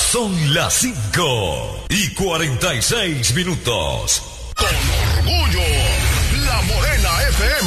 Son las 5:46. Con orgullo, La Morena FM.